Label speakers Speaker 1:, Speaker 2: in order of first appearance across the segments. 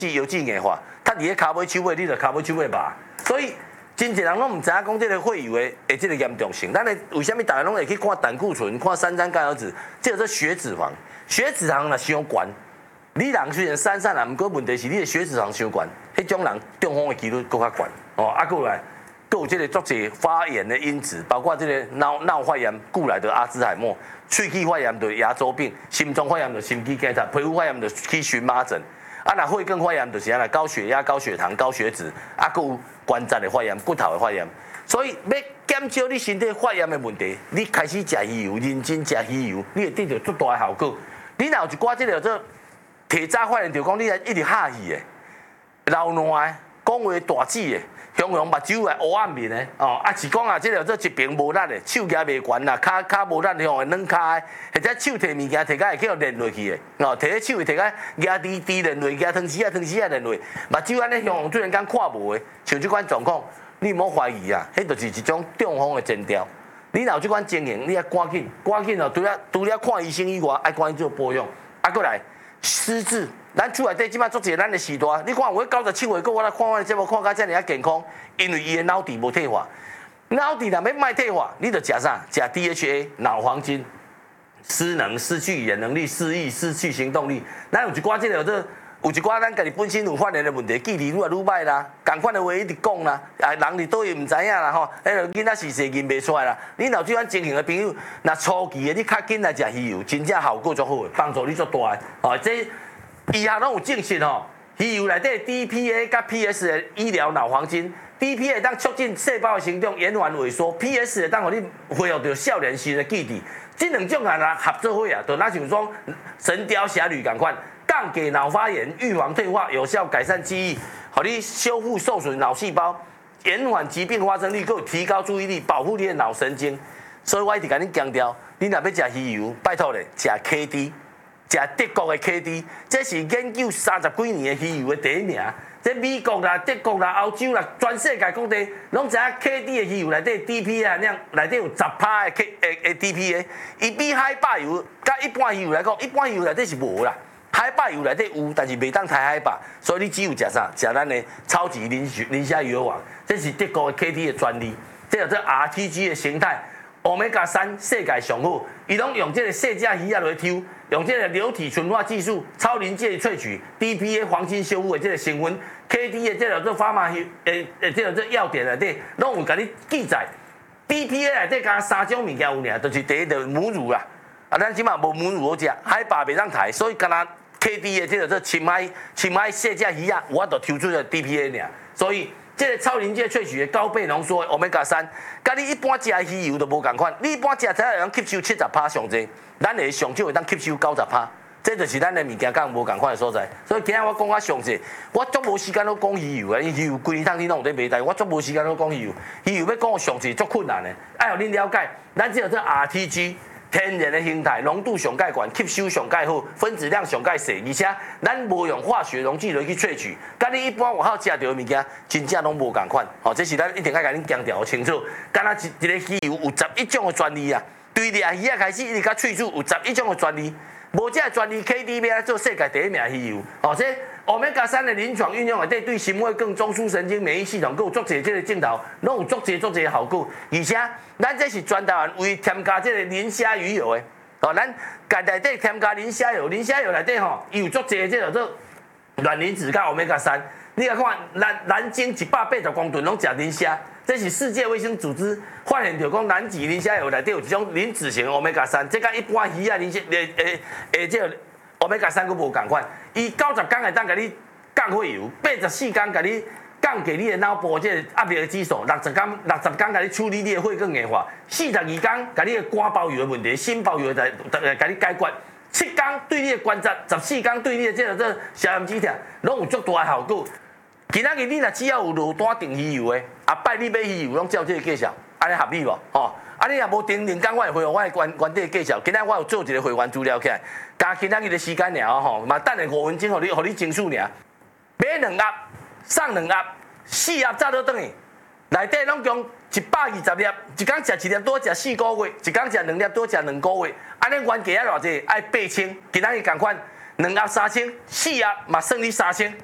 Speaker 1: 油脂硬化，它伫个骹尾手尾，你就骹尾手尾麻。所以真侪人拢唔知影讲这个血油的这个严重性。咱为什么大家拢会去看胆固醇、看三酸甘油酯？这个做血脂肪，血脂肪若伤悬，你人虽然瘦瘦啦，毋过问题是你的血脂肪伤悬，迄种人中风的几率更较悬。哦，啊，过来。还有这个足侪发炎的因子，包括这个脑发炎，故来的阿兹海默；喙齿发炎就牙周病；心脏发炎就心肌检查；皮肤发炎就去荨麻疹；啊，那血管发炎就是安尼高血压、高血糖、高血脂；啊，还有关节的发炎、骨头的发炎。所以要减少你身体发炎的问题，你开始食鱼油，认真食鱼油，你会得到足大的效果。你若有一寡这个做体早发炎，就讲你一直哈气的、流烂的、讲话大舌的。形容目睭的黑暗面的哦，啊是讲啊，这个做一边无力的，手举袂悬啦，骹无力向会软骹的，或者手摕物件摕甲会叫连落去的，哦，摕个手摕甲压低连落，压汤匙连落，目睭安尼向突然间看无的，像这款状况，你莫怀疑啊，迄就是一种中风的征兆。你若有这款情形，你要赶紧哦，除了看医生以外，爱赶紧做保养，啊，过来失智。咱厝内底即摆做者咱的时代，你看我97岁，我来看我的节目看甲遮尔啊健康，因为伊的脑底无退化，脑底若要卖退化，你着食啥？食 DHA 脑黄金，失能、失去语言能力、失忆、失去行动力。咱有一寡这个有一寡咱家己本身有发炎的问题，记忆愈来愈歹啦，共款的话一直讲啦，啊人伫倒位毋知影啦吼，囡仔是谁认袂出来啦。你若这款情形的朋友，若初期的你较紧来食鱼油，真正效果足好，帮助你足大的。哦，这。以下拢有证实吼，鱼油内底 DPA 甲 PS 的医疗脑黄金 ，DPA 当促进细胞的成长、延缓萎缩 ，PS 当互你恢复到少年时的记忆。这两种啊合作伙啊，就那像说《神雕侠侣》共款，降低脑发炎、预防退化、有效改善记忆，互你修复受损脑细胞，延缓疾病发生率，还有提高注意力，保护你的脑神经。所以我一直甲你强调，你若要食鱼油，拜托咧，食 KD。食德国的 KD， 这是研究30几年的鱼油的第一名。这美国啦、德国啦、欧洲啦，全世界各地拢知影 KD 的鱼油内底 DPA 那内底有10%的 DPA， 伊比海拔油甲一般鱼油来讲，一般鱼油内底是无啦，海拔油内底有，但是袂当太海拔，所以你只有食啥？食咱的超级磷虾鱼油王，这是德国的 KD 的专利，这叫做 RTG 的形态。Omega 3世界上好，伊拢用这个细只鱼啊来抽，用这个流体纯化技术、超临界萃取 DPA 黄金修复的这个成分 ，KD 的这个做法嘛，这个做要点内底，拢有甲你记载。DPA 内底加3种物件有尔，就是第一就是母乳啦，啊，咱即马无母乳好食，海拔袂当抬，所以敢若 KD 的这个做深海细只鱼啊，有法度抽出个 DPA 尔，所以。这个超临界萃取的高倍浓缩的 Omega 3，甲你一般食鱼油都无共款。你一般食才会当吸收70%上济，咱的上少会当吸收90%，这就是咱的物件讲无共款的所在。所以今日我讲较详细，我足无时间都讲鱼油啊，因为鱼油规年通你拢有在卖台，我足无时间都讲鱼油。鱼油要讲详细足困难的，爱互恁了解，咱只有这 RTG。天然的形态，浓度上介悬，吸收上介好，分子量上介细，而且咱无用化学溶剂来去萃取，甲你一般外口食到的物件，真正拢无共款。哦，这是咱一定要甲恁强调清楚。敢若一个鱼油有11种的专利啊，对掠鱼啊开始一直到喙齿有11种的专利，无这专利 KD 要来做世界第一名鱼油。哦，这Omega 3的临床运用内底对心血管、中枢神经、免疫系统，佮有足侪这个镜头，拢有足侪效果。而且，咱这是全台湾为添加这个磷虾鱼油的，哦，咱家内底添加磷虾油，磷虾油内底吼，伊有足侪这个做卵磷脂甲 Omega 3。你来看，南京180公吨拢食磷虾，这是世界卫生组织发现到讲南极磷虾油内底有一种磷脂型 Omega 3，这甲一般鱼啊磷这个。Omega 3佫无共款，伊90天会当甲你降血油，84天甲你降低你的脑部这个压力的指数，60天甲你处理你的血管硬化，42天甲你的肝包油的问题、心包油的甲你解决，7天对你的关节，14天对你的这个消炎止痛，拢有足大的效果。今仔日你若只要有落单订鱼油的，下摆你买鱼油拢照这个介绍，安尼合理无？吼。啊，你若无定2天，我会回我的原地介绍。今仔我有做一个会员资料起来，加今仔日的时间尔吼，嘛等下5分钟，互你情绪尔。买2盒，送2盒，4盒早倒转去，内底拢共120粒，一天食1粒多食4个月，一天食2粒多食2个月，安尼原价啊偌济？爱8000，今仔日共款2盒3000，4盒嘛算你3000，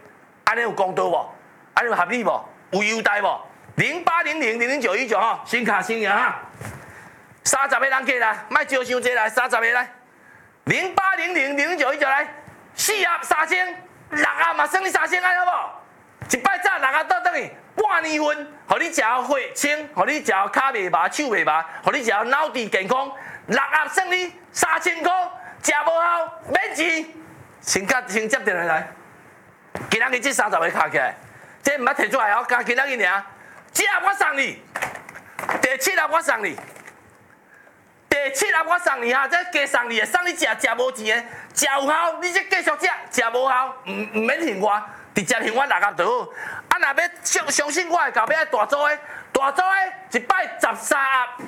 Speaker 1: 安尼有公道无？安尼有合理无？有优待无？0800000919吼，新卡新年哈，30个人过来，莫招伤济来，30个来，0800000919来，4盒3000，6盒嘛算你3000安好无？一摆早6盒倒转去，半年份，互你食血清，互你食骹袂麻、手袂麻，互你食脑智健康，6盒算你3000块，食无效免钱，先接电话来，今仔日这30个卡起来，这毋捌摕出来哦，加今仔日尔，这盒我送你，第7盒我送你。第7盒我送你哈，这加送你的，送你食无钱的，食有效，你这继续食无效，唔免还我，直接还我6盒就好。啊，若要相信我的，后尾大组的，一摆13盒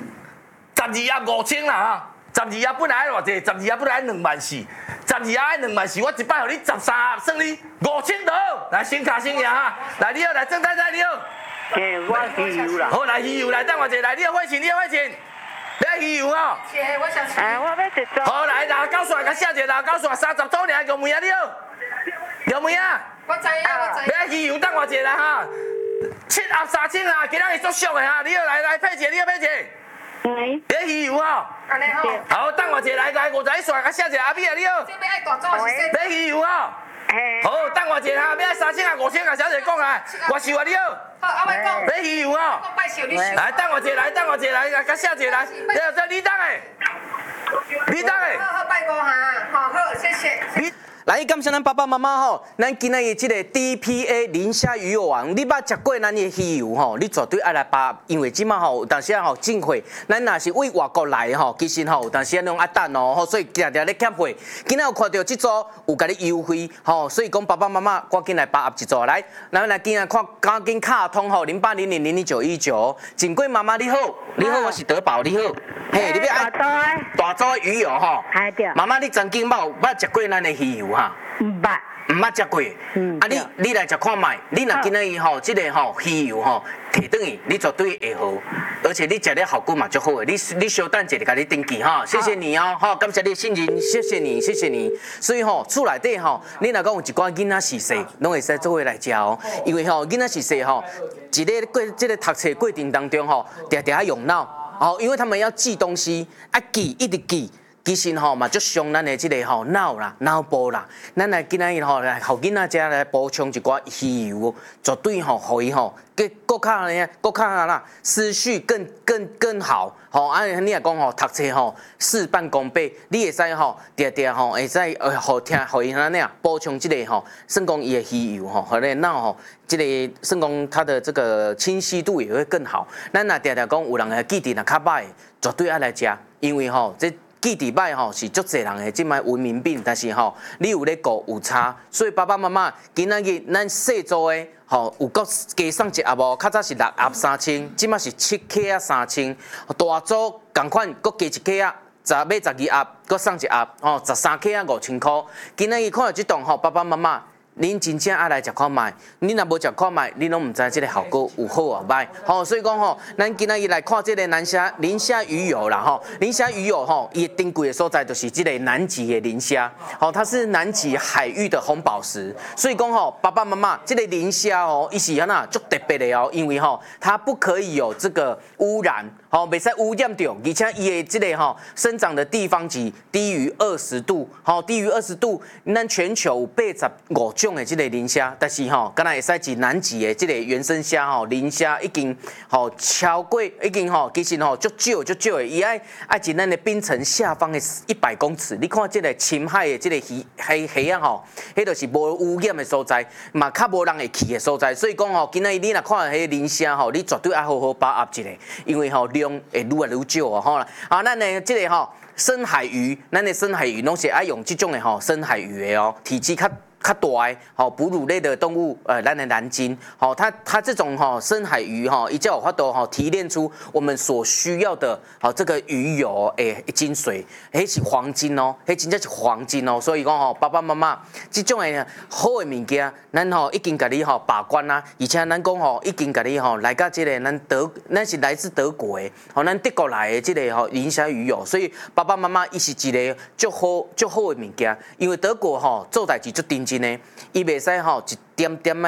Speaker 1: ，12盒5000啦哈，12盒本来偌济，12盒本来24000，12盒爱24000，我一摆互你13盒，算你5000就好。来，新卡新赢哈，来你好，来郑太太你好。
Speaker 2: 我鱼油啦。
Speaker 1: 好，来鱼油来，等我一下，来你好，慧你好，慧要鱼油哦。
Speaker 2: 我要一组。
Speaker 1: 好，来，69岁，甲写一个69岁30周年，玉梅啊，你好，玉梅啊。
Speaker 2: 我知影。
Speaker 1: 要鱼油，等我一下哈。7盒3000啊，今仔日足俗的哈，你好，来佩姐，你好佩姐。要鱼油哦。
Speaker 2: 安尼好。
Speaker 1: 好，等我一下，来51岁，甲写一个阿美啊，你好。
Speaker 2: 这边爱大组是说。
Speaker 1: 要鱼油哦。好，等我一下哈，要3000啊5000啊，小姐讲啊，我是话你好。
Speaker 2: 好，阿妹讲。
Speaker 1: 要鱼油哦。
Speaker 2: 我拜寿你。
Speaker 1: 来，等我一下，来，甲写一个来，这你等的，你等的。
Speaker 2: 好，拜五哈，好，谢谢。
Speaker 3: 来，感谢咱爸爸妈妈吼，咱今仔日这个 DPA 磷虾鱼油王，你捌食过咱的鱼油吼，你绝对爱来把，因为即马吼有当时吼进货，咱若是为外国来吼，其实吼有当时那种爱等哦，所以常常咧欠货。今仔有看到这组有甲你优惠吼，所以讲爸爸妈妈赶紧来把握一组来，咱来今仔看赶紧卡通吼0800000919，锦贵妈妈你好，你好，我是德宝你好，嘿，你要爱大组的鱼油吼，妈妈你曾经捌食过咱的鱼油哈？
Speaker 4: 唔捌
Speaker 3: 食过，啊你来食看卖，你若今仔日吼，这个吼鱼油吼摕转去，你绝对会好，而且你食的效果嘛足好的，你稍等者就甲你登记哈，谢谢你哦，好，感谢你的信任，谢谢你，所以吼厝内底吼，你若讲有一寡囡仔是细，拢会使做伙来食哦，因为吼囡仔是细吼，一个过这个读册过程当中吼，常常用脑，哦，因为他们要记东西，记一直记。其实吼嘛，足伤咱的这个吼脑啦、脑部啦，咱来今仔日吼来，互囡仔遮来补充一寡鱼油，绝对吼，互伊吼，更较啦，思绪更好，吼啊！你若讲吼，读册吼事半功倍，你会使吼，常吼会使互伊安尼啊，补充这个吼，算讲伊的鱼油吼，互你脑吼，这个算讲它的这个清晰度也会更好。咱若常讲有人的记忆若较歹，绝对爱来食，因为吼这。记忆歹吼是足侪人的即摆文明病，但是吼你有咧顾有差，所以爸爸妈妈今仔日咱细组的吼有搁加送一盒无？较早是6盒3000，即摆是7克啊3000，大组共款搁加1克啊。买12盒，搁送1盒，吼13克啊5000块。今仔日看到即档吼，爸爸妈妈。恁真正爱来食看卖，恁若无食看卖，恁拢毋知即个效果有好啊歹。吼，所以讲吼，咱今仔日来看即个磷虾鱼油啦吼，磷虾鱼油吼，伊珍贵的所在就是即个南极的磷虾，吼，它是南极海域的红宝石。所以讲吼，爸爸妈妈，即个磷虾哦，伊是安那足特别的哦，因为吼，它不可以有这个污染。吼，袂使污染到，而且伊的即个吼生长的地方是低于20度，吼低于20度，咱全球有85种的即个磷虾，但是吼，敢若会使是南极的即个原生虾吼，磷虾已经吼超过，已经吼其实吼足少的，伊爱伫咱的冰层下方的100公尺，你看即个深海的即个鱼啊吼，迄就是无污染的所在，嘛较无人会去的所在，所以讲吼，今仔日你若看到迄磷虾吼，你绝对爱好好把握一下，因为吼量会愈来愈少哦，吼啦，啊，咱的即个吼深海鱼，咱的深海鱼拢是爱用即种的吼深海鱼的哦，体积较大的吼哺乳类的动物，咱的蓝鲸，吼它这种吼深海鱼吼，伊才有法度吼提炼出我们所需要的吼这个鱼油诶精髓，迄是黄金哦，迄真正是黄金哦，所以讲吼爸爸妈妈这种的好的物件，咱吼已经甲你吼把关啦，而且咱讲吼已经甲你吼来到这个咱是来自德国的，吼咱德国来的这个吼磷虾鱼油，所以爸爸妈妈伊是一个足好的物件，因为德国吼做代志足认真的，伊袂使吼一点点